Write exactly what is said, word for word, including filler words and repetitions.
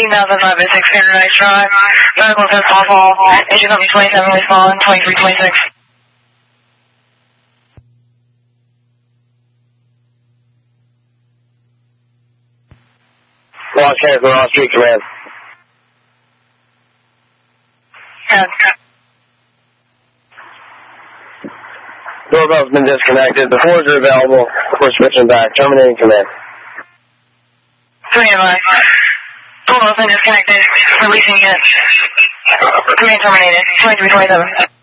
thousand five oh six Paradise Drive. Medical says call fall. Agent company twenty-seven, respond twenty-three twenty-six. Los Angeles, Ross Street Command. Yeah. Doorbell's been disconnected. The fours are available. We're switching back. Terminating command. three M I. Doorbell's been disconnected. Releasing it. Command terminated. twenty-three twenty-seven.